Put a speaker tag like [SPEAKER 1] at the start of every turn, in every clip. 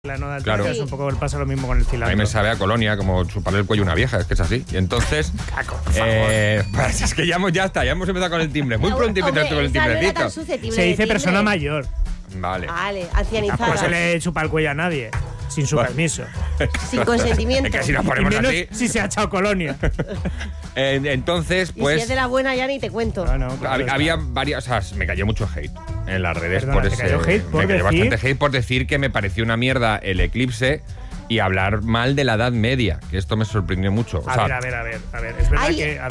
[SPEAKER 1] La noda del
[SPEAKER 2] Claro.
[SPEAKER 1] es un poco pasa lo mismo con el cilantro.
[SPEAKER 2] A mí me sabe a colonia, como chuparle el cuello a una vieja, es que es así. Y entonces,
[SPEAKER 1] Caco, por favor.
[SPEAKER 2] pues es que ya hemos empezado con el timbre. Muy pronto empezaste con el timbrecito.
[SPEAKER 1] Se dice persona mayor.
[SPEAKER 2] Vale.
[SPEAKER 3] Vale,
[SPEAKER 1] Tampoco
[SPEAKER 3] ancianizada.
[SPEAKER 1] se le chupa el cuello a nadie, sin su permiso.
[SPEAKER 3] Sin consentimiento.
[SPEAKER 2] Es que si nos
[SPEAKER 1] Y
[SPEAKER 2] ponemos
[SPEAKER 1] menos
[SPEAKER 2] así.
[SPEAKER 1] si se ha echado colonia.
[SPEAKER 2] Entonces,
[SPEAKER 3] Y si
[SPEAKER 2] pues.
[SPEAKER 3] es de la buena ya ni te cuento.
[SPEAKER 1] No, claro,
[SPEAKER 2] Había varias, o sea, me cayó mucho hate en las redes.
[SPEAKER 1] Perdona,
[SPEAKER 2] por
[SPEAKER 1] ¿te
[SPEAKER 2] ese,
[SPEAKER 1] cayó hate por
[SPEAKER 2] me cayó
[SPEAKER 1] decir?
[SPEAKER 2] bastante hate por decir que me pareció una mierda el eclipse y hablar mal de la Edad Media, que esto me sorprendió mucho. O sea,
[SPEAKER 1] A ver. Es verdad
[SPEAKER 3] Ahí
[SPEAKER 1] que...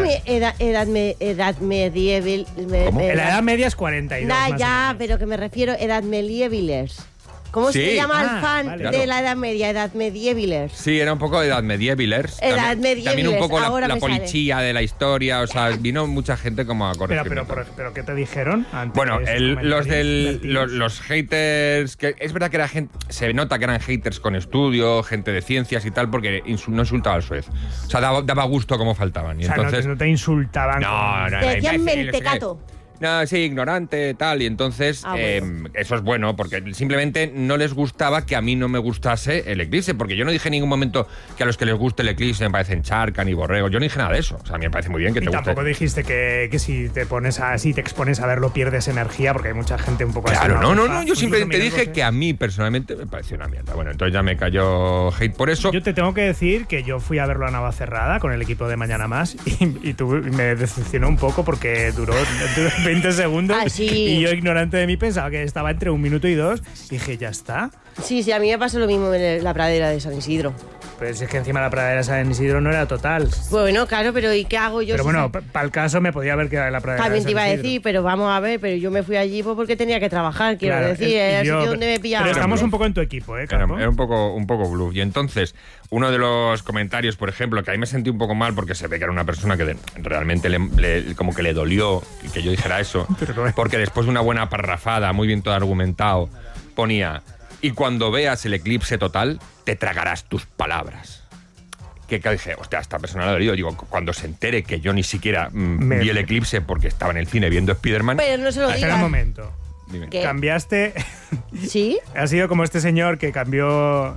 [SPEAKER 3] edad medieval.
[SPEAKER 2] ¿Cómo?
[SPEAKER 1] En la Edad Media es 42.
[SPEAKER 3] Nah,
[SPEAKER 1] más o
[SPEAKER 3] ya,
[SPEAKER 1] menos.
[SPEAKER 3] pero que me refiero edad medievalers. ¿Cómo
[SPEAKER 2] Sí.
[SPEAKER 3] se llama el fan
[SPEAKER 1] vale.
[SPEAKER 3] de la Edad Media? Edad medievalers.
[SPEAKER 2] sí, era un poco de Edad Medievalers.
[SPEAKER 3] Edad
[SPEAKER 2] También un poco
[SPEAKER 3] ahora
[SPEAKER 2] la
[SPEAKER 3] me sale.
[SPEAKER 2] policía de la historia. O sea, vino mucha gente como a corregirme.
[SPEAKER 1] Pero ¿qué te dijeron antes?
[SPEAKER 2] Bueno,
[SPEAKER 1] de esos
[SPEAKER 2] los
[SPEAKER 1] comentarios?
[SPEAKER 2] los haters, que es verdad que era gente, se nota que eran haters con estudio, gente de ciencias y tal, porque no insultaba al Suez. O sea, daba gusto como faltaban. Y
[SPEAKER 1] O sea,
[SPEAKER 2] entonces,
[SPEAKER 1] no te insultaban.
[SPEAKER 2] no,
[SPEAKER 3] Te decían
[SPEAKER 2] imbécil, no sé qué.
[SPEAKER 3] mentecato.
[SPEAKER 2] No, sí, ignorante, tal. Y entonces,
[SPEAKER 3] Bueno.
[SPEAKER 2] eso es bueno, porque simplemente no les gustaba que a mí no me gustase el eclipse, porque yo no dije en ningún momento que a los que les guste el eclipse me parecen charca ni borregos. Yo no dije nada de eso. O sea, a mí me parece muy bien que
[SPEAKER 1] Y
[SPEAKER 2] te guste.
[SPEAKER 1] tampoco dijiste que si te pones si te expones a verlo pierdes energía, porque hay mucha gente un poco
[SPEAKER 2] Claro,
[SPEAKER 1] así,
[SPEAKER 2] no. Yo
[SPEAKER 1] Pues
[SPEAKER 2] simplemente
[SPEAKER 1] incluso
[SPEAKER 2] dije que a mí personalmente me pareció una mierda. Bueno, entonces ya me cayó hate por eso.
[SPEAKER 1] Yo te tengo que decir que yo fui a verlo a Navacerrada con el equipo de Mañana Más y me decepcionó un poco porque duró 20 segundos
[SPEAKER 3] Ah, sí.
[SPEAKER 1] y yo, ignorante de mí, pensaba que estaba entre 1 minuto y 2 y dije, ya está.
[SPEAKER 3] Sí, a mí me pasó lo mismo en la pradera de San Isidro.
[SPEAKER 1] Pues es que encima la pradera de San Isidro no era total.
[SPEAKER 3] Bueno, claro, pero ¿y qué hago yo?
[SPEAKER 1] Pero
[SPEAKER 3] si
[SPEAKER 1] bueno, para el caso me podía haber quedado en la pradera
[SPEAKER 3] también
[SPEAKER 1] de
[SPEAKER 3] te
[SPEAKER 1] San
[SPEAKER 3] iba a
[SPEAKER 1] Isidro.
[SPEAKER 3] decir, pero vamos a ver, pero yo me fui allí porque tenía que trabajar, quiero
[SPEAKER 1] Claro,
[SPEAKER 3] decir,
[SPEAKER 1] y
[SPEAKER 3] era el
[SPEAKER 1] yo-
[SPEAKER 3] sitio donde me pillaba.
[SPEAKER 1] Pero estamos
[SPEAKER 3] hambre.
[SPEAKER 1] un poco en tu equipo, ¿eh,
[SPEAKER 2] Era,
[SPEAKER 1] Carlos?
[SPEAKER 2] era un poco bluff. Y entonces, uno de los comentarios, por ejemplo, que ahí me sentí un poco mal porque se ve que era una persona que realmente como que le dolió que yo dijera eso, porque después de una buena parrafada, muy bien todo argumentado, ponía: y cuando veas el eclipse total, te tragarás tus palabras. Que dije, hostia, esta persona le ha dolido. Digo, cuando se entere que yo ni siquiera vi el eclipse porque estaba en el cine viendo Spider-Man.
[SPEAKER 3] Pero no se lo
[SPEAKER 1] Espera
[SPEAKER 3] digas.
[SPEAKER 1] un momento.
[SPEAKER 2] Dime.
[SPEAKER 3] ¿Qué?
[SPEAKER 1] Cambiaste...
[SPEAKER 3] ¿Sí?
[SPEAKER 1] Ha sido como este señor que cambió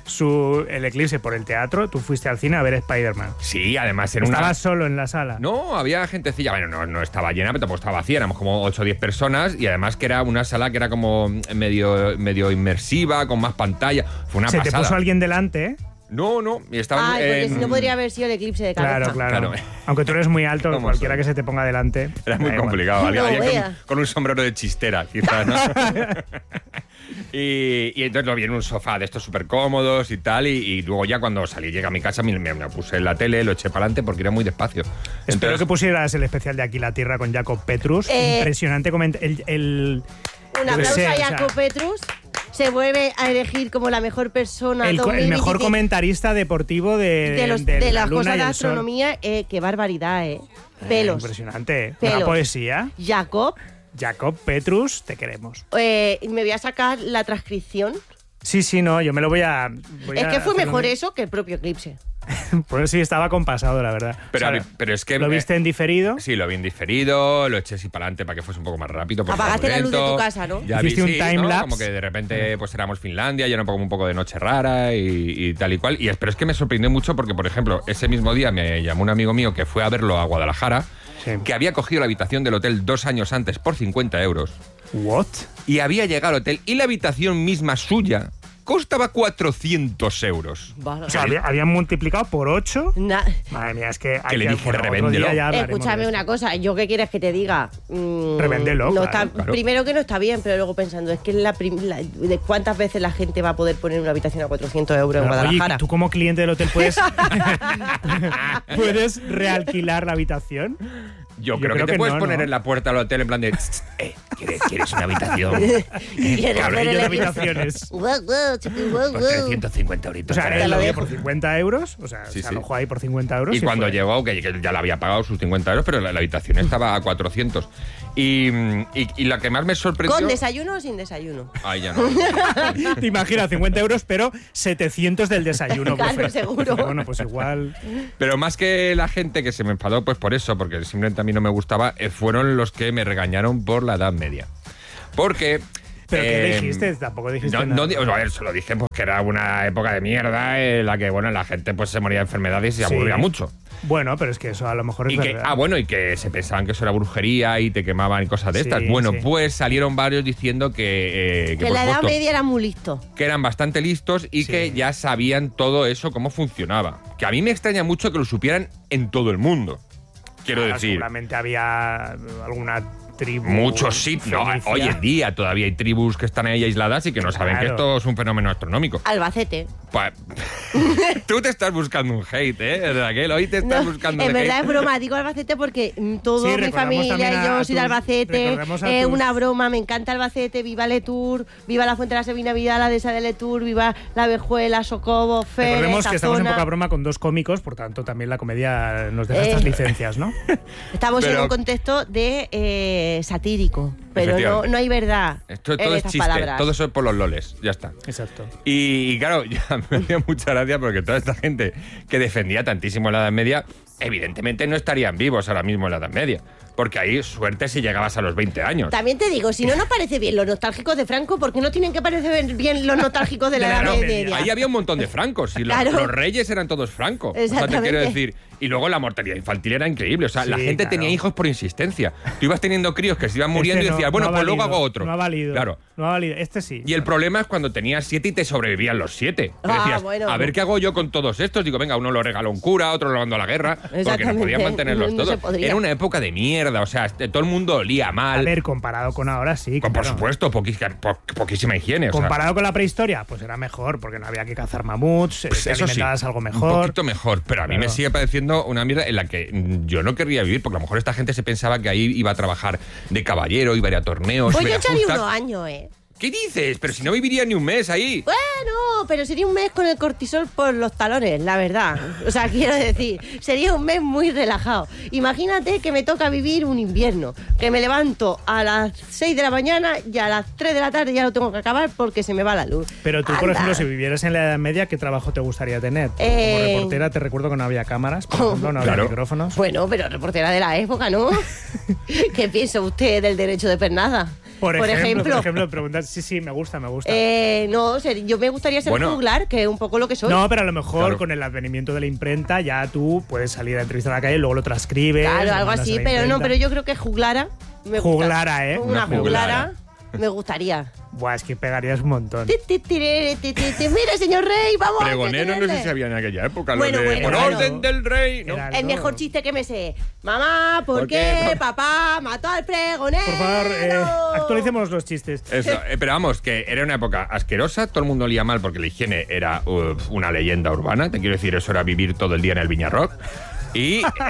[SPEAKER 1] el eclipse por el teatro. Tú fuiste al cine a ver Spider-Man.
[SPEAKER 2] Sí, además era una...
[SPEAKER 1] Estabas solo en la sala.
[SPEAKER 2] No, había gentecilla. Bueno, no estaba llena, pero tampoco estaba vacía. Éramos como 8 o 10 personas y además que era una sala que era como medio inmersiva, con más pantalla. Fue una
[SPEAKER 1] Se
[SPEAKER 2] pasada.
[SPEAKER 1] te puso alguien delante, ¿eh?
[SPEAKER 2] No, y estaba
[SPEAKER 3] Ay, porque si no podría haber sido el eclipse de cabeza.
[SPEAKER 1] Claro.
[SPEAKER 2] Claro.
[SPEAKER 1] Aunque tú eres muy alto,
[SPEAKER 2] ¿Cómo
[SPEAKER 1] cualquiera
[SPEAKER 2] soy?
[SPEAKER 1] que se te ponga delante.
[SPEAKER 2] Era muy
[SPEAKER 1] da igual.
[SPEAKER 2] complicado.
[SPEAKER 3] No
[SPEAKER 2] Alguien
[SPEAKER 3] vea.
[SPEAKER 2] con un sombrero de chistera, quizás, ¿no? y entonces lo vi en un sofá de estos súper cómodos y tal. Y luego ya cuando salí, llegué a mi casa, me puse en la tele, lo eché para adelante porque era muy despacio.
[SPEAKER 1] Espero
[SPEAKER 2] Entonces,
[SPEAKER 1] que pusieras el especial de Aquí la Tierra con Jacob Petrus. Impresionante comentario.
[SPEAKER 3] Un
[SPEAKER 1] yo qué
[SPEAKER 3] aplauso
[SPEAKER 1] sé,
[SPEAKER 3] a
[SPEAKER 1] o sea,
[SPEAKER 3] Jacob Petrus. Se vuelve a elegir como la mejor persona.
[SPEAKER 1] el mejor
[SPEAKER 3] 2023
[SPEAKER 1] comentarista deportivo de
[SPEAKER 3] de
[SPEAKER 1] la
[SPEAKER 3] las
[SPEAKER 1] luna
[SPEAKER 3] cosas
[SPEAKER 1] y
[SPEAKER 3] de
[SPEAKER 1] el sol.
[SPEAKER 3] astronomía. Qué barbaridad, Pelos.
[SPEAKER 1] Impresionante.
[SPEAKER 3] Pelos.
[SPEAKER 1] Una poesía.
[SPEAKER 3] Jacob,
[SPEAKER 1] Jacob Petrus, te queremos.
[SPEAKER 3] me voy a sacar la transcripción.
[SPEAKER 1] Sí, no, yo me lo voy a...
[SPEAKER 3] Es que fue mejor eso que el propio eclipse.
[SPEAKER 1] Pues sí, estaba compasado, la verdad.
[SPEAKER 2] pero,
[SPEAKER 1] O sea,
[SPEAKER 2] pero es que...
[SPEAKER 1] ¿Lo viste en diferido?
[SPEAKER 2] Sí, lo vi en diferido, lo eché así para adelante para que fuese un poco más rápido. porque
[SPEAKER 3] Apagaste
[SPEAKER 2] era
[SPEAKER 3] la
[SPEAKER 2] muy
[SPEAKER 3] luz de
[SPEAKER 2] lento.
[SPEAKER 3] tu casa, ¿no?
[SPEAKER 2] Ya vi,
[SPEAKER 1] Hiciste un
[SPEAKER 2] sí,
[SPEAKER 1] time
[SPEAKER 2] ¿no?
[SPEAKER 1] lapse.
[SPEAKER 2] Como que de repente pues éramos Finlandia y era un poco de noche rara y tal y cual. Pero es que me sorprendió mucho porque, por ejemplo, ese mismo día me llamó un amigo mío que fue a verlo a Guadalajara,
[SPEAKER 1] Sí.
[SPEAKER 2] que había cogido la habitación del hotel 2 años antes por 50 euros
[SPEAKER 1] ¿What?
[SPEAKER 2] y había llegado al hotel y la habitación misma suya costaba 400 euros.
[SPEAKER 1] O sea, habían multiplicado por 8.
[SPEAKER 3] Na-
[SPEAKER 1] Madre mía, es que... hay
[SPEAKER 2] le dije,
[SPEAKER 1] otro
[SPEAKER 2] revéndelo.
[SPEAKER 1] día ya hablaremos
[SPEAKER 3] Escúchame
[SPEAKER 1] de
[SPEAKER 3] una
[SPEAKER 1] esto.
[SPEAKER 3] cosa, ¿yo qué quieres que te diga?
[SPEAKER 1] Revéndelo,
[SPEAKER 3] No
[SPEAKER 1] claro,
[SPEAKER 3] está,
[SPEAKER 2] claro.
[SPEAKER 3] Primero que no está bien, pero luego pensando, es que de cuántas veces la gente va a poder poner una habitación a 400 euros en
[SPEAKER 1] Oye,
[SPEAKER 3] Guadalajara.
[SPEAKER 1] ¿tú como cliente del hotel puedes realquilar la habitación?
[SPEAKER 2] Yo creo que te puedes
[SPEAKER 1] no,
[SPEAKER 2] poner
[SPEAKER 1] ¿no?
[SPEAKER 2] en la puerta del hotel en plan de... ¿Quieres una habitación?
[SPEAKER 3] ¿Quieres
[SPEAKER 2] Cabrón,
[SPEAKER 3] ver
[SPEAKER 1] Yo
[SPEAKER 3] el
[SPEAKER 1] de
[SPEAKER 3] eclipse?
[SPEAKER 1] habitaciones.
[SPEAKER 2] Por 350 euritos.
[SPEAKER 1] O sea,
[SPEAKER 3] Te
[SPEAKER 1] él
[SPEAKER 3] lo
[SPEAKER 1] lo vio
[SPEAKER 3] dejo.
[SPEAKER 1] por 50 euros. O sea,
[SPEAKER 2] Sí,
[SPEAKER 1] se
[SPEAKER 2] sí.
[SPEAKER 1] alojó ahí por 50 euros.
[SPEAKER 2] Y cuando
[SPEAKER 1] fue.
[SPEAKER 2] llegó, que ya le había pagado sus 50 euros, pero la habitación estaba a 400. Y la que más me sorprendió...
[SPEAKER 3] ¿Con desayuno o sin desayuno?
[SPEAKER 2] Ay, ya no.
[SPEAKER 1] Te imaginas, 50 euros, pero 700 del desayuno.
[SPEAKER 3] Claro,
[SPEAKER 1] buffet.
[SPEAKER 3] seguro.
[SPEAKER 1] Bueno, pues igual.
[SPEAKER 2] Pero más que la gente que se me enfadó, pues por eso, porque simplemente a mí no me gustaba, fueron los que me regañaron por la Edad Media. Porque
[SPEAKER 1] ¿Pero qué dijiste? Tampoco dijiste nada.
[SPEAKER 2] A ver, se lo dije porque era una época de mierda en la que, bueno, la gente pues se moría de enfermedades y se aburría mucho.
[SPEAKER 1] Bueno, pero es que eso a lo mejor es verdad.
[SPEAKER 2] Y que se pensaban que eso era brujería y te quemaban y cosas de estas. Bueno, pues salieron varios diciendo que
[SPEAKER 3] la Edad Media era muy listo.
[SPEAKER 2] Que eran bastante listos y que ya sabían todo eso, cómo funcionaba. Que a mí me extraña mucho que lo supieran en todo el mundo. Quiero decir.
[SPEAKER 1] Seguramente había alguna tribu.
[SPEAKER 2] Muchos sitios. Hoy en día todavía hay tribus que están ahí aisladas y que no saben que esto es un fenómeno astronómico.
[SPEAKER 3] Albacete.
[SPEAKER 2] Tú te estás buscando un hate, Raquel. Hoy te estás buscando un hate.
[SPEAKER 3] En verdad es broma. Digo Albacete porque toda mi familia y yo soy de Albacete. Es una broma. Me encanta Albacete. Viva Letour. Viva la Fuente de la Sabina Vidal, la dehesa de Letour. Viva la Vejuela, Socobo, Fer.
[SPEAKER 1] Recordemos que estamos en poca broma con dos cómicos, por tanto también la comedia nos deja estas licencias, ¿no?
[SPEAKER 3] Estamos en un contexto de satírico, pero no hay verdad.
[SPEAKER 2] Todo es chiste, palabras. Todo eso es por los loles, ya está.
[SPEAKER 1] Exacto.
[SPEAKER 2] Y claro, ya me dio mucha gracia porque toda esta gente que defendía tantísimo la Edad Media, evidentemente no estarían vivos ahora mismo en la Edad Media. Porque ahí suerte si llegabas a los 20 años.
[SPEAKER 3] También te digo, si no nos parece bien los nostálgicos de Franco, ¿por qué no tienen que parecer bien los nostálgicos de la Edad Media?
[SPEAKER 2] Ahí había un montón de francos y los reyes eran todos francos. O sea, te quiero decir. Y luego la mortalidad infantil era increíble. O sea, la gente tenía hijos por insistencia. Tú ibas teniendo críos que se iban muriendo y decías, bueno, pues luego hago otro.
[SPEAKER 1] No ha valido.
[SPEAKER 2] Claro.
[SPEAKER 1] No ha valido. Este sí.
[SPEAKER 2] Y el problema es cuando tenías 7 y te sobrevivían los 7. Decías, a ver qué hago yo con todos estos. Digo, venga, uno lo regaló un cura, otro lo mandó a la guerra. Porque no podían mantenerlos todos. Era una época de mierda. O sea, todo el mundo olía mal.
[SPEAKER 1] A ver, comparado con ahora sí.
[SPEAKER 2] Por supuesto, poquísima higiene.
[SPEAKER 1] Comparado con la prehistoria, pues era mejor, porque no había que cazar mamuts, te alimentabas algo mejor.
[SPEAKER 2] Un poquito mejor, pero a mí me sigue pareciendo una mierda en la que yo no querría vivir, porque a lo mejor esta gente se pensaba que ahí iba a trabajar de caballero, iba a ir a torneos.
[SPEAKER 3] Pues yo echaría unos años,
[SPEAKER 2] ¿Qué dices? Pero si no viviría ni un mes ahí.
[SPEAKER 3] Bueno, pero sería un mes con el cortisol por los talones, la verdad. O sea, quiero decir, sería un mes muy relajado. Imagínate que me toca vivir un invierno, que me levanto a las 6 de la mañana y a las 3 de la tarde ya lo tengo que acabar porque se me va la luz.
[SPEAKER 1] Pero tú, por ejemplo, si vivieras en la Edad Media, ¿qué trabajo te gustaría tener? Como reportera, te recuerdo que no había cámaras, por ejemplo, no había micrófonos.
[SPEAKER 3] Bueno, pero reportera de la época, ¿no? ¿Qué piensa usted del derecho de pernada?
[SPEAKER 1] Por ejemplo, preguntar, sí, me gusta.
[SPEAKER 3] No, yo me gustaría ser juglar, que es un poco lo que soy.
[SPEAKER 1] No, pero a lo mejor con el advenimiento de la imprenta ya tú puedes salir a entrevistar a la calle y luego lo transcribes.
[SPEAKER 3] Claro, algo así, pero yo creo que juglara.
[SPEAKER 1] Juglara,
[SPEAKER 3] Una juglara me gustaría.
[SPEAKER 1] Buah, es que pegarías un montón.
[SPEAKER 3] Mire, señor rey, vamos
[SPEAKER 2] Pregonero no sé si había en aquella época.
[SPEAKER 3] Bueno,
[SPEAKER 2] por orden del rey. ¿No?
[SPEAKER 3] El mejor chiste que me sé. Mamá, ¿por qué papá mató al pregonero?
[SPEAKER 1] Por favor, actualicemos los chistes.
[SPEAKER 2] Eso, pero vamos, que era una época asquerosa, todo el mundo olía mal porque la higiene era una leyenda urbana. Te quiero decir, eso era vivir todo el día en el Viñarrock. Y
[SPEAKER 3] eso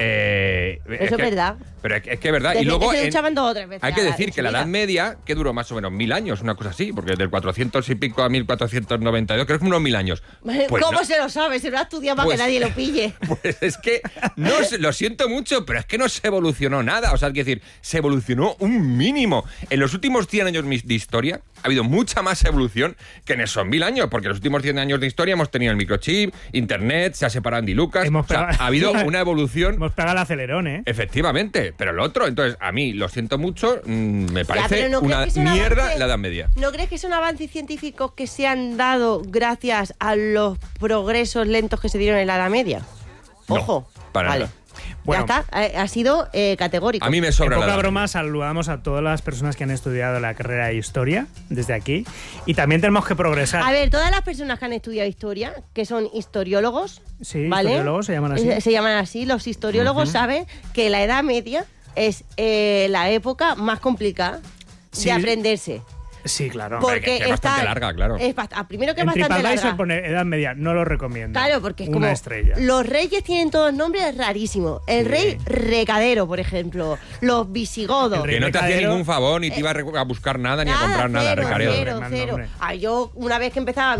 [SPEAKER 3] es verdad.
[SPEAKER 2] Pero es que es verdad.
[SPEAKER 3] Y
[SPEAKER 2] luego
[SPEAKER 3] se duchaban 2 o 3 veces.
[SPEAKER 2] hay que decir que la Edad Media, que duró más o menos 1000 años, una cosa así, porque del 400 y pico a 1492, creo que unos 1000 años.
[SPEAKER 3] Pues ¿cómo se lo sabe? Se lo ha estudiado para que nadie lo pille.
[SPEAKER 2] Pues es que, lo siento mucho, pero es que no se evolucionó nada. O sea, es decir, se evolucionó un mínimo. En los últimos 100 años de historia ha habido mucha más evolución que en esos 1000 años, porque en los últimos 100 años de historia hemos tenido el microchip, internet, se ha separado Andy Lucas. Ha habido una evolución.
[SPEAKER 1] Hemos pegado el acelerón,
[SPEAKER 2] Efectivamente, pero lo otro, entonces, a mí, lo siento mucho, me parece una mierda la Edad Media.
[SPEAKER 3] ¿No crees que son avances científicos que se han dado gracias a los progresos lentos que se dieron en la Edad Media? Ojo.
[SPEAKER 2] No, para nada.
[SPEAKER 3] Bueno, ya está, ha sido categórico.
[SPEAKER 2] A mí me sobra
[SPEAKER 1] en poca broma, saludamos a todas las personas que han estudiado la carrera de Historia desde aquí. Y también tenemos que progresar.
[SPEAKER 3] A ver, todas las personas que han estudiado Historia, que son historiólogos,
[SPEAKER 1] sí,
[SPEAKER 3] ¿vale?
[SPEAKER 1] Historiólogos se llaman así.
[SPEAKER 3] Se llaman así. Los historiólogos saben que la Edad Media es la época más complicada de aprenderse.
[SPEAKER 1] Sí, claro.
[SPEAKER 3] Porque
[SPEAKER 2] es bastante larga, claro.
[SPEAKER 3] Primero que es
[SPEAKER 1] en
[SPEAKER 3] bastante larga.
[SPEAKER 1] se pone Edad Media, no lo recomiendo.
[SPEAKER 3] Claro, porque es
[SPEAKER 1] una
[SPEAKER 3] como
[SPEAKER 1] estrella.
[SPEAKER 3] Los reyes tienen todos nombres rarísimos. El rey Recadero, por ejemplo. Los visigodos.
[SPEAKER 2] Que no te hacía ningún favor, ni te iba a buscar nada, ni a comprar nada.
[SPEAKER 3] Cero. Yo, una vez que empezaba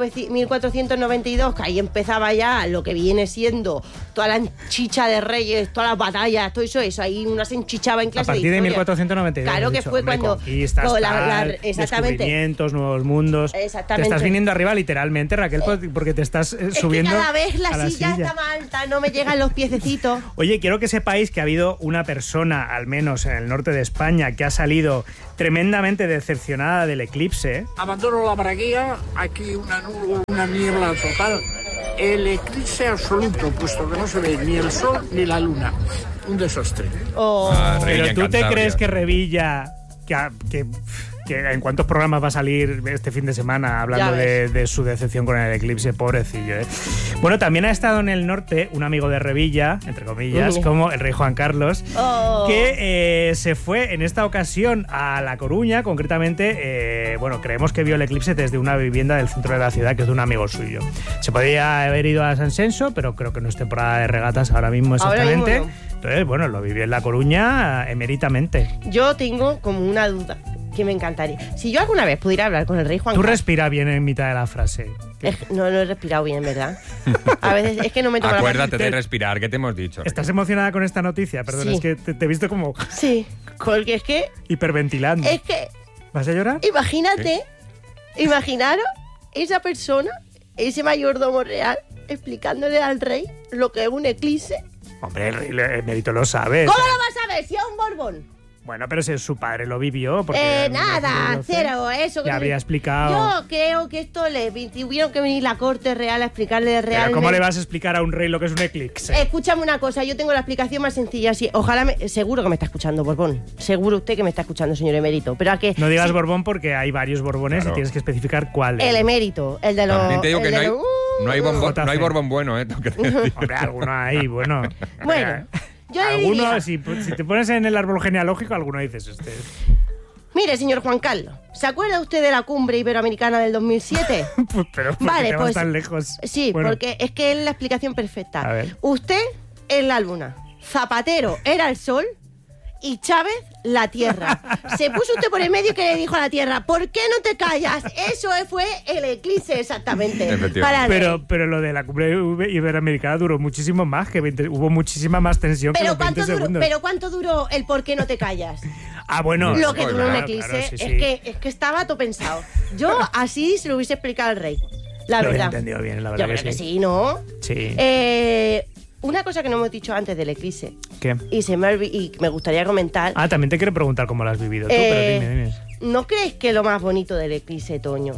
[SPEAKER 3] 1492, que ahí empezaba ya lo que viene siendo toda la enchicha de reyes, todas las batallas, todo eso ahí una se enchichaba en clase
[SPEAKER 1] de historia. A partir de 1492.
[SPEAKER 3] Claro que fue cuando...
[SPEAKER 1] Conquistas,
[SPEAKER 3] Exactamente.
[SPEAKER 1] descubrimientos, nuevos mundos.
[SPEAKER 3] Exactamente.
[SPEAKER 1] Te estás viniendo arriba literalmente, Raquel, porque te estás subiendo.
[SPEAKER 3] Es que cada vez
[SPEAKER 1] a
[SPEAKER 3] la silla está más alta, no me llegan los piececitos.
[SPEAKER 1] Oye, quiero que sepáis que ha habido una persona, al menos en el norte de España, que ha salido tremendamente decepcionada del eclipse.
[SPEAKER 4] Abandono la braguía, aquí una niebla total. El eclipse absoluto, puesto que no se ve ni el sol ni la luna. Un desastre.
[SPEAKER 3] Oh.
[SPEAKER 1] Pero tú te
[SPEAKER 2] Cantabria.
[SPEAKER 1] crees que Revilla, que en cuántos programas va a salir este fin de semana hablando
[SPEAKER 3] Ya ves.
[SPEAKER 1] de su decepción con el eclipse, pobrecillo, ¿eh? Bueno, también ha estado en el norte un amigo de Revilla, entre comillas, como el rey Juan Carlos, que se fue en esta ocasión a La Coruña, concretamente, creemos que vio el eclipse desde una vivienda del centro de la ciudad, que es de un amigo suyo. Se podía haber ido a San Senso, pero creo que no es temporada de regatas ahora mismo exactamente.
[SPEAKER 3] Ahora mismo no.
[SPEAKER 1] Entonces, bueno, lo vivió en La Coruña emeritamente.
[SPEAKER 3] Yo tengo como una duda que me encantaría. Si yo alguna vez pudiera hablar con el rey Juan
[SPEAKER 1] Tú
[SPEAKER 3] Carlos...
[SPEAKER 1] respira bien en mitad de la frase.
[SPEAKER 3] No he respirado bien, ¿verdad? A veces es que no me tomo
[SPEAKER 2] Acuérdate
[SPEAKER 3] la...
[SPEAKER 2] de respirar, ¿qué te hemos dicho?
[SPEAKER 1] ¿Estás emocionada con esta noticia? Perdón,
[SPEAKER 3] Sí.
[SPEAKER 1] es que te he visto como
[SPEAKER 3] Sí, porque es que...
[SPEAKER 1] hiperventilando.
[SPEAKER 3] Es que...
[SPEAKER 1] ¿Vas a llorar?
[SPEAKER 3] Imaginaros esa persona, ese mayordomo real, explicándole al rey lo que es un eclipse.
[SPEAKER 1] Hombre, el rey emérito lo sabe.
[SPEAKER 3] ¿Cómo lo vas a ver si es un Borbón?
[SPEAKER 1] Bueno, pero si su padre lo vivió. Porque
[SPEAKER 3] Nada, cero, eso.
[SPEAKER 1] Le habría explicado.
[SPEAKER 3] Yo creo que esto tuvieron que venir la corte real a explicarle realmente.
[SPEAKER 1] Pero ¿cómo le vas a explicar a un rey lo que es un eclipse?
[SPEAKER 3] Escúchame una cosa, yo tengo la explicación más sencilla. Sí, ojalá seguro que me está escuchando, Borbón. Seguro usted que me está escuchando, señor emérito. Pero a que
[SPEAKER 1] No digas
[SPEAKER 3] sí,
[SPEAKER 1] Borbón porque hay varios Borbones
[SPEAKER 2] Claro.
[SPEAKER 1] y tienes que especificar cuál.
[SPEAKER 3] el emérito, el de los.
[SPEAKER 2] También te digo que
[SPEAKER 3] el
[SPEAKER 2] no
[SPEAKER 3] de
[SPEAKER 2] hay,
[SPEAKER 3] los-
[SPEAKER 2] no hay bombón,
[SPEAKER 1] JC.
[SPEAKER 2] no hay Borbón bueno, ¿eh? Tengo que decir.
[SPEAKER 1] Hombre, alguno hay, bueno.
[SPEAKER 3] Bueno, yo le
[SPEAKER 1] alguno,
[SPEAKER 3] diría-
[SPEAKER 1] si te pones en el árbol genealógico, alguno dices este.
[SPEAKER 3] Mire, señor Juan Carlos, ¿se acuerda usted de la cumbre iberoamericana del 2007?
[SPEAKER 1] Pero ¿por qué
[SPEAKER 3] Vale,
[SPEAKER 1] te vas
[SPEAKER 3] pues
[SPEAKER 1] tan lejos?
[SPEAKER 3] Sí,
[SPEAKER 1] Bueno,
[SPEAKER 3] porque es que es la explicación perfecta.
[SPEAKER 1] A ver.
[SPEAKER 3] Usted es la luna, Zapatero era el sol y Chávez la tierra. Se puso usted por el medio que le dijo a la tierra, ¿por qué no te callas? Eso fue el eclipse exactamente.
[SPEAKER 2] Efectivamente.
[SPEAKER 3] Para el rey.
[SPEAKER 1] Pero lo de la cumbre iberoamericana duró muchísimo más, que hubo muchísima más tensión que los 20 segundos.
[SPEAKER 3] Pero ¿cuánto duró el por qué no te callas?
[SPEAKER 1] Ah, bueno.
[SPEAKER 3] Lo que duró un
[SPEAKER 1] claro,
[SPEAKER 3] eclipse
[SPEAKER 1] claro, sí, sí.
[SPEAKER 3] es que estaba todo pensado. Yo así se lo hubiese explicado al rey. La
[SPEAKER 1] Lo he
[SPEAKER 3] verdad.
[SPEAKER 1] entendido bien, la
[SPEAKER 3] Yo
[SPEAKER 1] verdad
[SPEAKER 3] creo
[SPEAKER 1] que
[SPEAKER 3] que
[SPEAKER 1] sí.
[SPEAKER 3] sí, ¿no?
[SPEAKER 1] Sí.
[SPEAKER 3] Una cosa que no hemos dicho antes del eclipse
[SPEAKER 1] ¿Qué?
[SPEAKER 3] y me gustaría comentar.
[SPEAKER 1] Ah, también te quiero preguntar cómo lo has vivido tú, pero dime.
[SPEAKER 3] ¿No crees que lo más bonito del eclipse, Toño,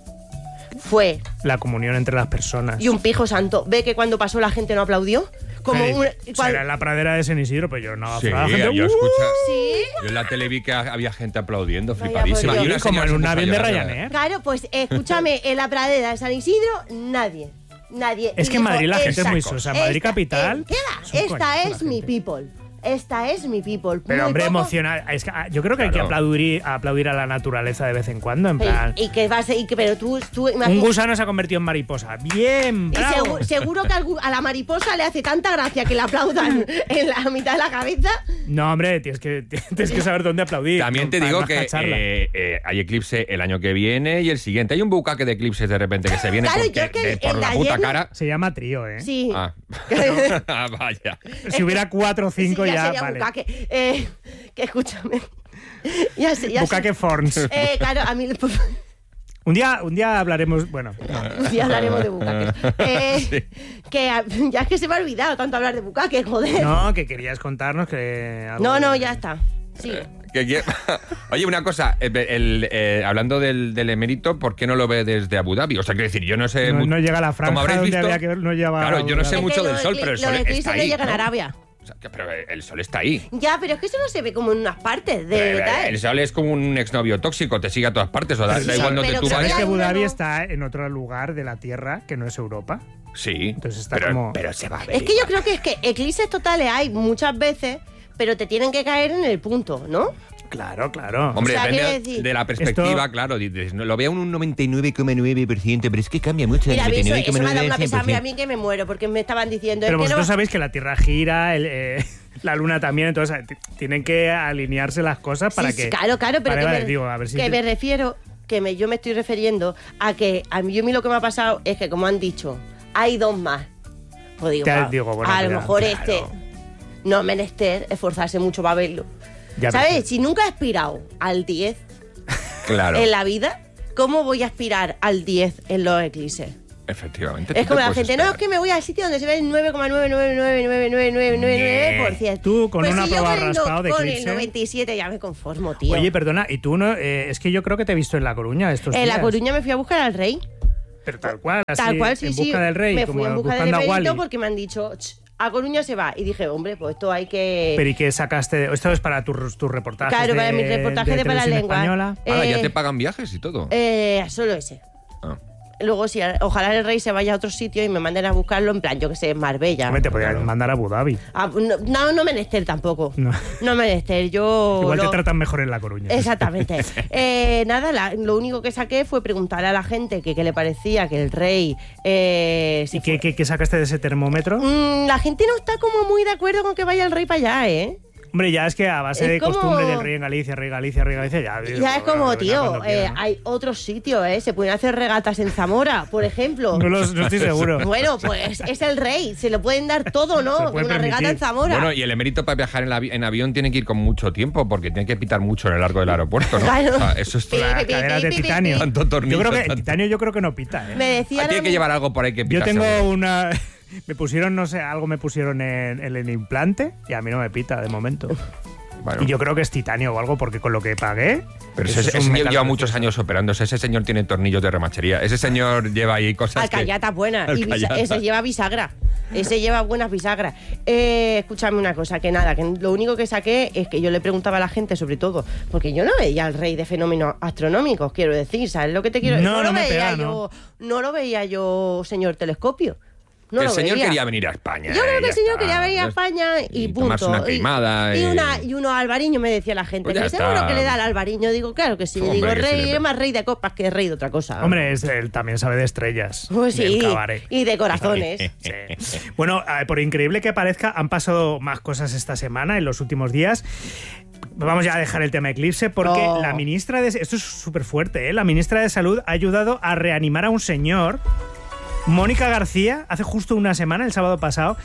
[SPEAKER 3] fue
[SPEAKER 1] La comunión entre las personas.
[SPEAKER 3] y un pijo santo? ¿Ve que cuando pasó la gente no aplaudió? Como un,
[SPEAKER 1] Será en la pradera de San Isidro, pero yo no.
[SPEAKER 2] Sí,
[SPEAKER 1] la gente,
[SPEAKER 2] yo escucho.
[SPEAKER 3] Sí.
[SPEAKER 2] Yo en la tele vi que había gente aplaudiendo,
[SPEAKER 3] Vaya,
[SPEAKER 2] flipadísima.
[SPEAKER 3] por
[SPEAKER 2] Y
[SPEAKER 3] Dios.
[SPEAKER 2] una
[SPEAKER 1] como
[SPEAKER 2] señora
[SPEAKER 1] en
[SPEAKER 2] se
[SPEAKER 1] un
[SPEAKER 2] puso a
[SPEAKER 1] avión de
[SPEAKER 2] llorar.
[SPEAKER 1] Ryanair.
[SPEAKER 3] Claro, pues escúchame, en la pradera de San Isidro, nadie.
[SPEAKER 1] Es
[SPEAKER 3] Y
[SPEAKER 1] que en Madrid la gente es muy
[SPEAKER 3] esta-
[SPEAKER 1] sosa. Madrid capital.
[SPEAKER 3] ¿Qué va?
[SPEAKER 1] es un
[SPEAKER 3] Esta
[SPEAKER 1] coñazo
[SPEAKER 3] es
[SPEAKER 1] la
[SPEAKER 3] mi
[SPEAKER 1] gente.
[SPEAKER 3] people. Esta es mi people.
[SPEAKER 1] Pero
[SPEAKER 3] Muy
[SPEAKER 1] hombre,
[SPEAKER 3] poco-
[SPEAKER 1] emocional. Es que, yo creo que hay que
[SPEAKER 2] Claro.
[SPEAKER 1] aplaudir a la naturaleza de vez en cuando, en plan.
[SPEAKER 3] Y que vas y que pero tú
[SPEAKER 1] Un
[SPEAKER 3] imagínate.
[SPEAKER 1] gusano se ha convertido en mariposa. Bien,
[SPEAKER 3] Y
[SPEAKER 1] bravo.
[SPEAKER 3] seguro que a la mariposa le hace tanta gracia que le aplaudan en la mitad de la cabeza.
[SPEAKER 1] No, hombre, tienes que saber dónde aplaudir.
[SPEAKER 2] También te
[SPEAKER 1] para
[SPEAKER 2] digo
[SPEAKER 1] no
[SPEAKER 2] que
[SPEAKER 1] cacharla.
[SPEAKER 2] hay eclipse el año que viene y el siguiente. Hay un bucaque de eclipses de repente que se viene
[SPEAKER 3] Claro,
[SPEAKER 2] porque,
[SPEAKER 3] yo que
[SPEAKER 2] por
[SPEAKER 3] el
[SPEAKER 2] la
[SPEAKER 3] de
[SPEAKER 2] puta
[SPEAKER 3] ayer no-
[SPEAKER 2] cara.
[SPEAKER 1] Se llama trío, ¿eh?
[SPEAKER 3] Sí.
[SPEAKER 2] Ah. Ah, vaya.
[SPEAKER 1] Si hubiera 4 o 5
[SPEAKER 3] Sí,
[SPEAKER 1] ya,
[SPEAKER 3] sería
[SPEAKER 1] vale.
[SPEAKER 3] bucaque. Que escúchame. Ya sé.
[SPEAKER 1] Bucaque Forns.
[SPEAKER 3] Claro, a mí
[SPEAKER 1] Un día hablaremos, bueno,
[SPEAKER 3] un día hablaremos de bucaques. Ya es que se me ha olvidado tanto hablar de bucaques, joder.
[SPEAKER 1] no, que querías contarnos que... algo
[SPEAKER 3] No,
[SPEAKER 1] de-
[SPEAKER 3] ya está. Sí.
[SPEAKER 2] Oye, una cosa, hablando del emérito, ¿por qué no lo ve desde Abu Dhabi? O sea, quiero decir, yo no sé...
[SPEAKER 1] No llega a la franja
[SPEAKER 2] como habréis
[SPEAKER 1] donde
[SPEAKER 2] visto,
[SPEAKER 1] había que ver, no lleva...
[SPEAKER 2] Claro, yo no sé
[SPEAKER 3] Es
[SPEAKER 2] mucho
[SPEAKER 3] que
[SPEAKER 2] del sol, pero el sol
[SPEAKER 3] los eclipses
[SPEAKER 2] está
[SPEAKER 3] no
[SPEAKER 2] ahí.
[SPEAKER 3] llegan a
[SPEAKER 2] ¿no?
[SPEAKER 3] Arabia.
[SPEAKER 2] O sea, pero el sol está ahí.
[SPEAKER 3] Ya, pero es que eso no se ve como en unas partes de tal.
[SPEAKER 2] El sol es como un exnovio tóxico, te sigue a todas partes. O da
[SPEAKER 3] Sí,
[SPEAKER 2] igual donde
[SPEAKER 3] pero
[SPEAKER 2] tú
[SPEAKER 3] que
[SPEAKER 1] ¿Sabes
[SPEAKER 2] vayas.
[SPEAKER 1] que Abu
[SPEAKER 3] Una
[SPEAKER 1] Dhabi
[SPEAKER 3] no.
[SPEAKER 1] está en otro lugar de la Tierra que no es Europa?
[SPEAKER 2] Sí,
[SPEAKER 1] Entonces está
[SPEAKER 2] pero,
[SPEAKER 1] como-
[SPEAKER 2] pero se va a ver.
[SPEAKER 3] Es que yo creo que eclipses totales hay muchas veces, pero te tienen que caer en el punto, ¿no?
[SPEAKER 1] Claro, claro.
[SPEAKER 2] Hombre,
[SPEAKER 3] O sea,
[SPEAKER 2] depende
[SPEAKER 3] quiero decir-
[SPEAKER 2] de la perspectiva,
[SPEAKER 1] Esto-
[SPEAKER 2] claro. Dices, no, lo veo un 99,9%, pero es que cambia mucho.
[SPEAKER 3] Mira, a mí eso me ha dado una
[SPEAKER 2] 99,9%.
[SPEAKER 3] pesadilla a mí que me muero, porque me estaban diciendo...
[SPEAKER 1] Pero
[SPEAKER 3] es que
[SPEAKER 1] vosotros
[SPEAKER 3] no...
[SPEAKER 1] sabéis que la Tierra gira, la Luna también, entonces tienen que alinearse las cosas para
[SPEAKER 3] Sí,
[SPEAKER 1] que...
[SPEAKER 3] sí, claro, pero
[SPEAKER 1] Vale, digo, a ver si
[SPEAKER 3] que
[SPEAKER 1] te-
[SPEAKER 3] me refiero, yo me estoy refiriendo a que a mí lo que me ha pasado es que, como han dicho, hay dos más. Pues digo,
[SPEAKER 1] Te digo, bueno,
[SPEAKER 3] a lo
[SPEAKER 1] pero,
[SPEAKER 3] mejor
[SPEAKER 1] claro.
[SPEAKER 3] no es menester esforzarse mucho para verlo.
[SPEAKER 1] Ya
[SPEAKER 3] ¿Sabes?
[SPEAKER 1] ves.
[SPEAKER 3] Si nunca has aspirado al 10,
[SPEAKER 2] Claro.
[SPEAKER 3] en la vida, ¿cómo voy a aspirar al 10 en los eclipses?
[SPEAKER 2] Efectivamente.
[SPEAKER 3] Es como la gente, no, es que me voy al sitio donde se ve el 9,9999999%.
[SPEAKER 1] Tú, con una
[SPEAKER 3] si yo
[SPEAKER 1] prueba
[SPEAKER 3] con el
[SPEAKER 1] raspado de
[SPEAKER 3] con
[SPEAKER 1] eclipse.
[SPEAKER 3] el 97 ya me conformo, tío.
[SPEAKER 1] Oye, perdona, y tú no... es que yo creo que te he visto en La Coruña estos días.
[SPEAKER 3] En La Coruña me fui a buscar al rey.
[SPEAKER 1] Pero tal cual, así,
[SPEAKER 3] Tal cual, sí,
[SPEAKER 1] en busca del rey,
[SPEAKER 3] me
[SPEAKER 1] como
[SPEAKER 3] fui en busca del
[SPEAKER 1] buscando a
[SPEAKER 3] emérito
[SPEAKER 1] Wally.
[SPEAKER 3] porque me han dicho, a Coruña se va. Y dije, hombre, pues esto hay que...
[SPEAKER 1] Pero ¿y qué sacaste? Esto es para tus reportajes.
[SPEAKER 3] Claro, para mi reportaje de para la
[SPEAKER 1] Televisión
[SPEAKER 3] lengua.
[SPEAKER 1] Española.
[SPEAKER 2] Ya te pagan viajes y todo.
[SPEAKER 3] Solo ese.
[SPEAKER 2] Ah.
[SPEAKER 3] Luego, sí, ojalá el rey se vaya a otro sitio y me manden a buscarlo, en plan, yo que sé, en Marbella.
[SPEAKER 1] Hombre, te podrían mandar a Abu Dhabi.
[SPEAKER 3] No menester tampoco.
[SPEAKER 1] No.
[SPEAKER 3] No menester, yo...
[SPEAKER 1] Igual te tratan mejor en La Coruña.
[SPEAKER 3] Exactamente. Lo único que saqué fue preguntarle a la gente que qué le parecía que el rey...
[SPEAKER 1] ¿Y qué sacaste de ese termómetro?
[SPEAKER 3] La gente no está como muy de acuerdo con que vaya el rey para allá, ¿eh?
[SPEAKER 1] Hombre, ya es que a base
[SPEAKER 3] Es
[SPEAKER 1] de
[SPEAKER 3] como-
[SPEAKER 1] costumbre del rey en Galicia, ya...
[SPEAKER 3] Ya es como, tío,
[SPEAKER 1] cuando quiera, ¿no?
[SPEAKER 3] hay otros sitios, ¿eh? Se pueden hacer regatas en Zamora, por ejemplo.
[SPEAKER 1] No estoy seguro.
[SPEAKER 3] Bueno, pues es el rey, se lo pueden dar todo,
[SPEAKER 1] Se
[SPEAKER 3] ¿no?
[SPEAKER 1] puede
[SPEAKER 3] Una regata
[SPEAKER 1] permitir.
[SPEAKER 3] en Zamora.
[SPEAKER 2] Bueno, y el emérito para viajar en avión tiene que ir con mucho tiempo porque tiene que pitar mucho en el largo del aeropuerto, ¿no?
[SPEAKER 3] Claro.
[SPEAKER 2] O sea, eso es todo.
[SPEAKER 1] Las caderas de titanio.
[SPEAKER 2] Tanto tornillo,
[SPEAKER 1] Yo creo que el
[SPEAKER 2] tanto-
[SPEAKER 1] titanio no pita, ¿eh?
[SPEAKER 3] Me decía
[SPEAKER 2] Tiene que llevar algo por ahí que pica.
[SPEAKER 1] Yo tengo
[SPEAKER 2] seguro.
[SPEAKER 1] una... Me pusieron, no sé, algo me pusieron en el implante y a mí no me pita de momento.
[SPEAKER 2] Bueno,
[SPEAKER 1] Y yo creo que es titanio o algo porque con lo que pagué...
[SPEAKER 2] pero
[SPEAKER 1] eso
[SPEAKER 2] ese
[SPEAKER 1] es un
[SPEAKER 2] señor
[SPEAKER 1] metal
[SPEAKER 2] lleva muchos
[SPEAKER 1] precioso.
[SPEAKER 2] años operándose. Ese señor tiene tornillos de remachería. Ese señor lleva ahí cosas.
[SPEAKER 3] Alcayata buena. Y
[SPEAKER 2] Alcayata.
[SPEAKER 3] ese lleva bisagra. Ese lleva buenas bisagras. Escúchame una cosa, que nada, que lo único que saqué es que yo le preguntaba a la gente, sobre todo, porque yo no veía al rey de fenómenos astronómicos, quiero decir, ¿sabes lo que te quiero decir?
[SPEAKER 1] No, no me
[SPEAKER 3] veía
[SPEAKER 1] pega,
[SPEAKER 3] yo, no lo veía yo, señor telescopio. No
[SPEAKER 2] El
[SPEAKER 3] lo
[SPEAKER 2] señor
[SPEAKER 3] veía.
[SPEAKER 2] quería venir a España.
[SPEAKER 3] Yo creo que
[SPEAKER 2] ya
[SPEAKER 3] el señor
[SPEAKER 2] está.
[SPEAKER 3] quería venir a España y
[SPEAKER 2] tomarse
[SPEAKER 3] punto.
[SPEAKER 2] una queimada.
[SPEAKER 3] Y unos albariños, me decía la gente.
[SPEAKER 2] Pues ya
[SPEAKER 3] ¿Me seguro
[SPEAKER 2] está.
[SPEAKER 3] que le da al albariño? Digo, claro que sí.
[SPEAKER 2] Hombre,
[SPEAKER 3] Digo,
[SPEAKER 2] que sí
[SPEAKER 3] rey,
[SPEAKER 2] le da.
[SPEAKER 3] es más rey de copas que rey de otra cosa.
[SPEAKER 1] Hombre, él también sabe de estrellas.
[SPEAKER 3] Pues
[SPEAKER 1] del
[SPEAKER 3] sí,
[SPEAKER 1] cabaret.
[SPEAKER 3] y de corazones.
[SPEAKER 1] Sí. Bueno, por increíble que parezca, han pasado más cosas esta semana, en los últimos días. Vamos ya a dejar el tema eclipse porque
[SPEAKER 3] Oh.
[SPEAKER 1] la ministra de... Esto es súper fuerte, ¿eh? La ministra de Salud ha ayudado a reanimar a un señor. Mónica García, hace justo una semana, el sábado pasado,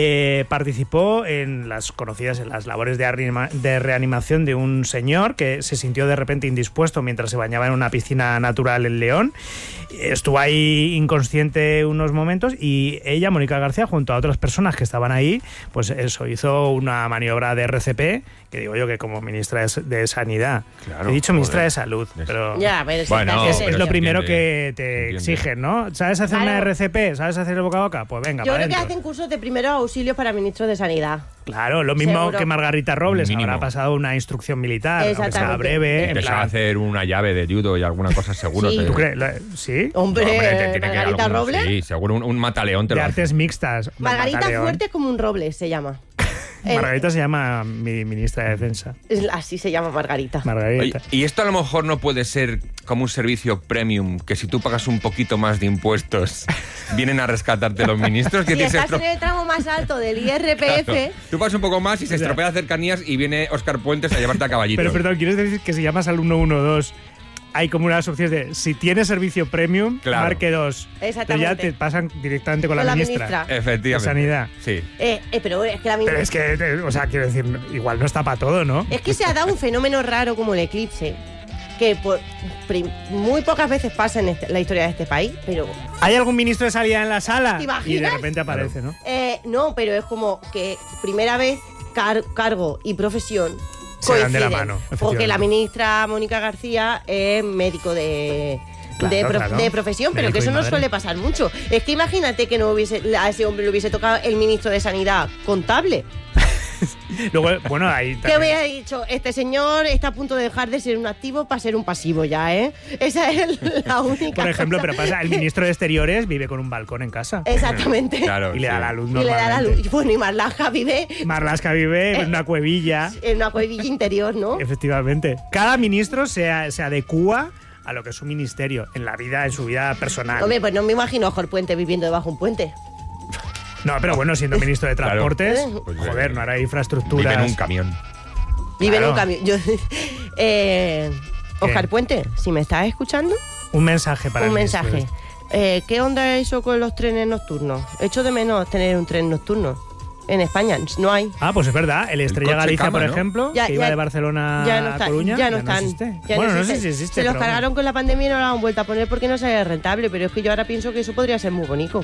[SPEAKER 1] participó en las conocidas en las labores de reanimación de un señor que se sintió de repente indispuesto mientras se bañaba en una piscina natural en León. Estuvo ahí inconsciente unos momentos y ella, Mónica García, junto a otras personas que estaban ahí, pues eso, hizo una maniobra de RCP, que digo yo que como ministra de Sanidad.
[SPEAKER 2] Claro,
[SPEAKER 1] He dicho ministra
[SPEAKER 2] joder.
[SPEAKER 1] de Salud, pero...
[SPEAKER 3] Ya, pero si
[SPEAKER 2] Bueno,
[SPEAKER 3] estás-
[SPEAKER 1] Es
[SPEAKER 2] pero
[SPEAKER 1] lo
[SPEAKER 2] se
[SPEAKER 1] primero
[SPEAKER 2] entiende,
[SPEAKER 1] que te
[SPEAKER 2] se entiende.
[SPEAKER 1] exigen, ¿no? ¿Sabes hacer una
[SPEAKER 3] Claro.
[SPEAKER 1] RCP? ¿Sabes hacer el boca a boca? Pues venga,
[SPEAKER 3] Yo
[SPEAKER 1] para
[SPEAKER 3] creo que
[SPEAKER 1] adentro.
[SPEAKER 3] hacen cursos de primeros auxilios para ministros de Sanidad.
[SPEAKER 1] Claro, lo mismo
[SPEAKER 3] Seguro.
[SPEAKER 1] que Margarita Robles
[SPEAKER 2] Mínimo.
[SPEAKER 1] habrá pasado una instrucción militar, aunque sea
[SPEAKER 3] Exactamente.
[SPEAKER 1] breve. En
[SPEAKER 2] Que sabe
[SPEAKER 1] plan,
[SPEAKER 2] hacer una llave de judo y alguna cosa seguro.
[SPEAKER 3] Sí.
[SPEAKER 2] te-
[SPEAKER 1] ¿tú crees? ¿Sí?
[SPEAKER 3] Hombre,
[SPEAKER 2] tiene que
[SPEAKER 3] Margarita
[SPEAKER 2] alguna-
[SPEAKER 3] Robles.
[SPEAKER 2] Sí, seguro un mataleón te
[SPEAKER 1] De
[SPEAKER 2] lo hace.
[SPEAKER 1] artes mixtas.
[SPEAKER 3] Margarita
[SPEAKER 1] Mataleón.
[SPEAKER 3] Fuerte es como un roble, se llama.
[SPEAKER 1] Margarita se llama mi ministra de Defensa.
[SPEAKER 3] Así se llama Margarita.
[SPEAKER 2] Oye,
[SPEAKER 1] Margarita.
[SPEAKER 2] y esto a lo mejor no puede ser como un servicio premium, que si tú pagas un poquito más de impuestos, vienen a rescatarte los ministros. Que
[SPEAKER 3] Si
[SPEAKER 2] tienes
[SPEAKER 3] estás en el tramo más alto del IRPF,
[SPEAKER 2] Tú pagas un poco más y se estropea cercanías y viene Óscar Puentes a llevarte a caballito.
[SPEAKER 1] Pero perdón, ¿quieres decir que si llamas al 112 hay como unas opciones de si tienes servicio premium,
[SPEAKER 2] Claro.
[SPEAKER 1] marque 2?
[SPEAKER 3] Exactamente.
[SPEAKER 1] Pero ya te pasan directamente con
[SPEAKER 3] Con
[SPEAKER 1] la
[SPEAKER 3] la
[SPEAKER 1] ministra.
[SPEAKER 3] ministra.
[SPEAKER 2] Efectivamente.
[SPEAKER 1] De Sanidad.
[SPEAKER 2] Sí.
[SPEAKER 3] pero es que la
[SPEAKER 1] Pero
[SPEAKER 3] ministra...
[SPEAKER 1] es que, o sea, quiero decir, igual no está para todo, ¿no?
[SPEAKER 3] Es que se ha dado un fenómeno raro como el eclipse, que muy pocas veces pasa en la historia de este país, pero
[SPEAKER 1] ¿Hay algún ministro de Sanidad en la sala?
[SPEAKER 3] ¿Te
[SPEAKER 1] Y
[SPEAKER 3] imaginas?
[SPEAKER 1] de repente aparece, ¿no?
[SPEAKER 3] no, pero es como que primera vez cargo y profesión
[SPEAKER 1] Se dan de la
[SPEAKER 3] coinciden,
[SPEAKER 1] mano,
[SPEAKER 3] porque
[SPEAKER 1] efectivamente.
[SPEAKER 3] la ministra Mónica García es médico de
[SPEAKER 1] Claro.
[SPEAKER 3] de profesión, pero
[SPEAKER 1] Médico
[SPEAKER 3] que eso
[SPEAKER 1] y
[SPEAKER 3] no
[SPEAKER 1] madre.
[SPEAKER 3] suele pasar mucho. Es que imagínate que no hubiese a ese hombre le hubiese tocado el ministro de Sanidad contable.
[SPEAKER 1] Luego, bueno, ahí
[SPEAKER 3] Que
[SPEAKER 1] también-
[SPEAKER 3] hubiera dicho, este señor está a punto de dejar de ser un activo para ser un pasivo ya, ¿eh? Esa es la única
[SPEAKER 1] Por ejemplo,
[SPEAKER 3] cosa.
[SPEAKER 1] pero pasa, el ministro de Exteriores vive con un balcón en casa.
[SPEAKER 3] Exactamente.
[SPEAKER 2] Claro.
[SPEAKER 1] Y le da
[SPEAKER 2] sí.
[SPEAKER 1] la luz
[SPEAKER 3] Y le da la
[SPEAKER 1] normalmente.
[SPEAKER 3] luz. Bueno, y Marlaska vive
[SPEAKER 1] Marlaska vive en una cuevilla.
[SPEAKER 3] en una cuevilla interior, ¿no?
[SPEAKER 1] Efectivamente. Cada ministro se adecúa a lo que es su ministerio, en su vida personal.
[SPEAKER 3] Hombre, pues no me imagino a Jorge Puente viviendo debajo de un puente.
[SPEAKER 1] No, pero bueno, siendo ministro de
[SPEAKER 2] Claro.
[SPEAKER 1] Transportes,
[SPEAKER 2] Pues,
[SPEAKER 1] joder, no hará infraestructuras.
[SPEAKER 2] Vive en un camión.
[SPEAKER 3] Vive en
[SPEAKER 1] Claro.
[SPEAKER 3] un camión. Oscar Puente, si me estás escuchando,
[SPEAKER 1] Un mensaje para
[SPEAKER 3] un
[SPEAKER 1] el ministro.
[SPEAKER 3] mensaje. ¿Qué onda eso con los trenes nocturnos? Echo de menos tener un tren nocturno. en España. No hay.
[SPEAKER 1] Ah, pues es verdad. El Estrella
[SPEAKER 2] coche
[SPEAKER 1] Galicia,
[SPEAKER 2] cama,
[SPEAKER 1] por
[SPEAKER 2] ¿no?
[SPEAKER 1] ejemplo,
[SPEAKER 3] Ya-
[SPEAKER 1] que iba
[SPEAKER 3] ya-
[SPEAKER 1] de Barcelona
[SPEAKER 3] Ya no
[SPEAKER 1] a
[SPEAKER 3] está,
[SPEAKER 1] Coruña,
[SPEAKER 3] ya no están.
[SPEAKER 1] existe.
[SPEAKER 3] Ya
[SPEAKER 1] Bueno, no sé
[SPEAKER 3] existe.
[SPEAKER 1] si existe.
[SPEAKER 3] Se los
[SPEAKER 1] pero bueno.
[SPEAKER 3] cargaron con la pandemia y no lo han vuelto a poner porque no sale rentable, pero es que yo ahora pienso que eso podría ser muy bonito.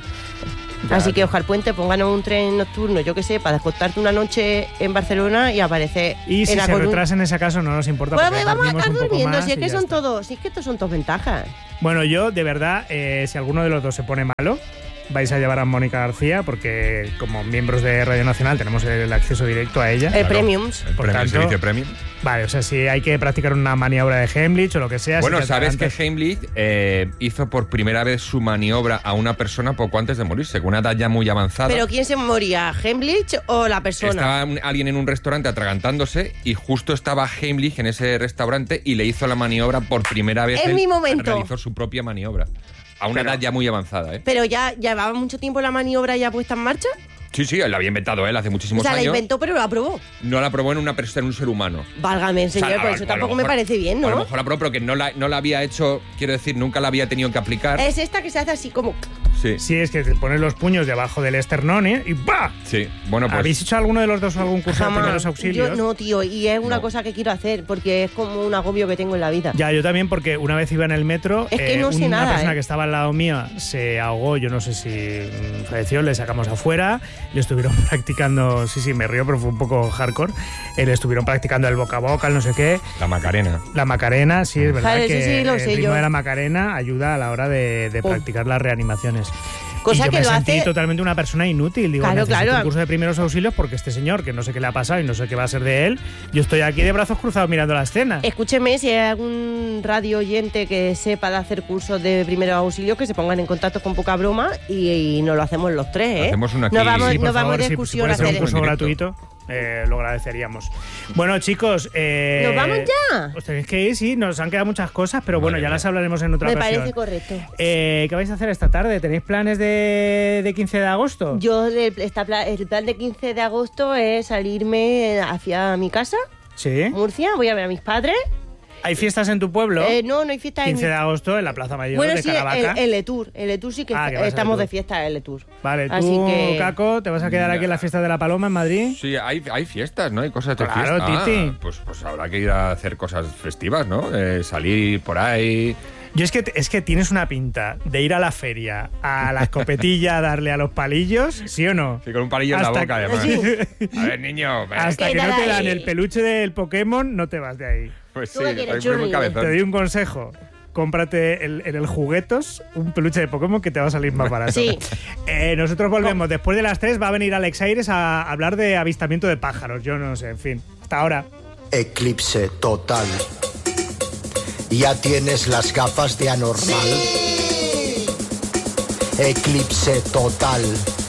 [SPEAKER 3] Así que Ojar Puente, pónganos un tren nocturno, yo qué sé, para descontarte una noche en Barcelona y aparecer
[SPEAKER 1] Y
[SPEAKER 3] en
[SPEAKER 1] si
[SPEAKER 3] La
[SPEAKER 1] se
[SPEAKER 3] Coruña.
[SPEAKER 1] retrasa en ese caso no nos importa.
[SPEAKER 3] Pues
[SPEAKER 1] porque
[SPEAKER 3] vamos a
[SPEAKER 1] dormimos
[SPEAKER 3] estar
[SPEAKER 1] un poco
[SPEAKER 3] durmiendo,
[SPEAKER 1] más
[SPEAKER 3] si es
[SPEAKER 1] y
[SPEAKER 3] que
[SPEAKER 1] ya
[SPEAKER 3] son
[SPEAKER 1] está.
[SPEAKER 3] todos, si es que estos son todas ventajas.
[SPEAKER 1] Bueno, yo, de verdad, si alguno de los dos se pone malo, vais a llevar a Mónica García, porque como miembros de Radio Nacional tenemos el acceso directo a ella.
[SPEAKER 3] El Premiums.
[SPEAKER 2] El
[SPEAKER 1] Por
[SPEAKER 2] premio, el
[SPEAKER 1] tanto,
[SPEAKER 2] servicio premium.
[SPEAKER 1] Vale, o sea, si hay que practicar una maniobra de Heimlich o lo que sea...
[SPEAKER 2] Bueno,
[SPEAKER 1] si te
[SPEAKER 2] sabes que
[SPEAKER 1] atragantas-
[SPEAKER 2] Heimlich hizo por primera vez su maniobra a una persona poco antes de morirse, con una edad ya muy avanzada.
[SPEAKER 3] ¿Pero quién se moría? ¿Heimlich o la persona?
[SPEAKER 2] Estaba alguien en un restaurante atragantándose y justo estaba Heimlich en ese restaurante y le hizo la maniobra por primera vez.
[SPEAKER 3] En
[SPEAKER 2] Él
[SPEAKER 3] mi momento.
[SPEAKER 2] realizó su propia maniobra. A una edad ya muy avanzada, ¿eh?
[SPEAKER 3] ¿Pero ya llevaba mucho tiempo la maniobra ya puesta en marcha?
[SPEAKER 2] Sí, sí, la había inventado él hace
[SPEAKER 3] O
[SPEAKER 2] muchísimos
[SPEAKER 3] sea, la
[SPEAKER 2] años.
[SPEAKER 3] inventó pero la aprobó.
[SPEAKER 2] No la probó en una persona, en un ser humano.
[SPEAKER 3] Válgame, señor,
[SPEAKER 2] O sea,
[SPEAKER 3] pues
[SPEAKER 2] a
[SPEAKER 3] eso
[SPEAKER 2] lo
[SPEAKER 3] tampoco me
[SPEAKER 2] mejor-
[SPEAKER 3] parece bien,
[SPEAKER 2] A lo
[SPEAKER 3] ¿no?
[SPEAKER 2] mejor la probó, pero que no la había hecho, quiero decir, nunca la había tenido que aplicar.
[SPEAKER 3] Es esta que se hace así como...
[SPEAKER 2] Sí,
[SPEAKER 1] Sí, es que te pones los puños debajo del esternón y ¡bah!
[SPEAKER 2] sí. Bueno, pues
[SPEAKER 1] ¿Habéis hecho alguno de los dos algún curso de primeros
[SPEAKER 3] Jamás.
[SPEAKER 1] auxilios?
[SPEAKER 3] Yo no, tío, y es una
[SPEAKER 2] No.
[SPEAKER 3] cosa que quiero hacer porque es como un agobio que tengo en la vida.
[SPEAKER 1] Ya, yo también, porque una vez iba en el metro,
[SPEAKER 3] Es que no sé
[SPEAKER 1] una
[SPEAKER 3] nada,
[SPEAKER 1] persona
[SPEAKER 3] ¿eh?
[SPEAKER 1] que estaba al lado mía se ahogó, yo no sé si falleció, le sacamos afuera, le estuvieron practicando, sí, me río, pero fue un poco hardcore, le estuvieron practicando el boca a boca, el no sé qué,
[SPEAKER 2] la Macarena.
[SPEAKER 1] la Macarena, sí, es verdad
[SPEAKER 3] Vale,
[SPEAKER 1] que
[SPEAKER 3] sí, lo
[SPEAKER 1] el
[SPEAKER 3] sé
[SPEAKER 1] ritmo
[SPEAKER 3] yo.
[SPEAKER 1] de la Macarena ayuda a la hora de practicar las reanimaciones.
[SPEAKER 3] Cosa
[SPEAKER 1] y yo
[SPEAKER 3] que
[SPEAKER 1] me
[SPEAKER 3] lo
[SPEAKER 1] sentí
[SPEAKER 3] hace-
[SPEAKER 1] totalmente una persona inútil. Digo,
[SPEAKER 3] Claro,
[SPEAKER 1] necesito
[SPEAKER 3] claro.
[SPEAKER 1] un curso de primeros auxilios porque este señor, que no sé qué le ha pasado y no sé qué va a ser de él, yo estoy aquí de brazos cruzados mirando la escena.
[SPEAKER 3] Escúcheme, si hay algún radio oyente que sepa de hacer cursos de primeros auxilios, que se pongan en contacto con Poca Broma y nos lo hacemos los tres, ¿eh?
[SPEAKER 2] Hacemos uno aquí.
[SPEAKER 3] Nos vamos,
[SPEAKER 2] Sí,
[SPEAKER 1] por
[SPEAKER 3] nos vamos
[SPEAKER 1] favor,
[SPEAKER 3] de
[SPEAKER 1] si
[SPEAKER 3] excursión
[SPEAKER 1] puede
[SPEAKER 3] a
[SPEAKER 1] ser un
[SPEAKER 3] hacer...
[SPEAKER 1] curso
[SPEAKER 2] en
[SPEAKER 1] gratuito, lo agradeceríamos. Bueno, chicos,
[SPEAKER 3] ¿Nos vamos ya?
[SPEAKER 1] os tenéis que ir, sí, nos han quedado muchas cosas, pero bueno,
[SPEAKER 2] Madre
[SPEAKER 1] ya
[SPEAKER 2] mía.
[SPEAKER 1] las hablaremos en otra
[SPEAKER 3] Me
[SPEAKER 1] ocasión.
[SPEAKER 3] parece correcto.
[SPEAKER 1] ¿Qué vais a hacer esta tarde? ¿Tenéis planes de 15 de agosto?
[SPEAKER 3] Yo, el plan de 15 de agosto es salirme hacia mi casa,
[SPEAKER 1] Sí.
[SPEAKER 3] Murcia, voy a ver a mis padres.
[SPEAKER 1] ¿Hay fiestas en tu pueblo?
[SPEAKER 3] No hay fiesta
[SPEAKER 1] 15
[SPEAKER 3] en...
[SPEAKER 1] de agosto en la Plaza Mayor
[SPEAKER 3] Bueno,
[SPEAKER 1] de
[SPEAKER 3] sí,
[SPEAKER 1] Caravaca.
[SPEAKER 3] el Letour. El Letour sí que
[SPEAKER 1] Ah, que vas a
[SPEAKER 3] estamos
[SPEAKER 1] Letour.
[SPEAKER 3] de fiesta en Letour.
[SPEAKER 1] Vale,
[SPEAKER 3] Así
[SPEAKER 1] tú,
[SPEAKER 3] que-
[SPEAKER 1] Caco, ¿te vas a quedar aquí en la fiesta de la Paloma en Madrid?
[SPEAKER 2] Sí, hay fiestas, ¿no? Hay cosas de
[SPEAKER 1] Claro,
[SPEAKER 2] fiesta.
[SPEAKER 1] Titi.
[SPEAKER 2] Pues habrá que ir a hacer cosas festivas, ¿no? Salir por ahí.
[SPEAKER 1] Yo es que tienes una pinta de ir a la feria, a la escopetilla, a darle a los palillos, ¿sí o no?
[SPEAKER 2] Sí, con un palillo en la
[SPEAKER 1] Hasta
[SPEAKER 2] boca,
[SPEAKER 1] que-
[SPEAKER 2] además.
[SPEAKER 3] Sí.
[SPEAKER 2] A ver, niño. ven.
[SPEAKER 1] Hasta que no
[SPEAKER 3] Quédate
[SPEAKER 1] te dan
[SPEAKER 3] ahí.
[SPEAKER 1] el peluche del Pokémon, no te vas de ahí.
[SPEAKER 2] Pues sí,
[SPEAKER 3] ¿Tú qué quieres,
[SPEAKER 2] soy muy
[SPEAKER 3] Churri?
[SPEAKER 2] cabezón.
[SPEAKER 1] Te doy un consejo. Cómprate en el Juguetos un peluche de Pokémon que te va a salir más barato.
[SPEAKER 3] Sí.
[SPEAKER 1] Nosotros volvemos. Después de las 3 va a venir Alex Aires a hablar de avistamiento de pájaros. Yo no sé, en fin. Hasta ahora.
[SPEAKER 5] Eclipse total. ¿Ya tienes las gafas de anormal? Eclipse total.